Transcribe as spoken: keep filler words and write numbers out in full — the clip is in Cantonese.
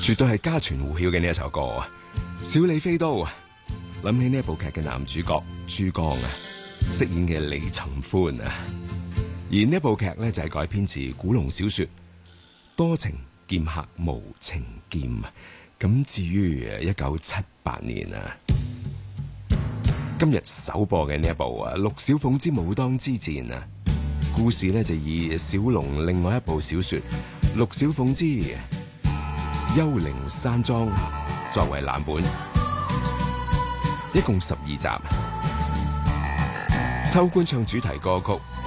絕對係家傳戶曉嘅呢一首歌啊！小李飛刀啊，諗起呢一部劇嘅男主角珠江啊，飾演嘅李尋歡啊，而呢部劇咧就係改編自古龍小說《多情劍客無情劍》啊。咁至於一九七八年啊，今日首播嘅呢一部啊《陸小鳳之武當之戰》啊，故事咧就以小龍另外一部小說《陸小鳳之幽靈山莊》作為藍本，一共十二集。秋官唱主題歌曲。